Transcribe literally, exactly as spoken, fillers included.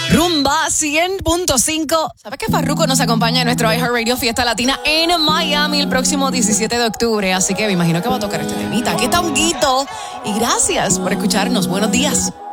Rumba cien punto cinco. ¿Sabes que Farruko nos acompaña en nuestro iHeartRadio Fiesta Latina en Miami el próximo diecisiete de octubre? Así que me imagino que va a tocar este temita. Aquí está Honguito. Y gracias por escucharnos. Buenos días.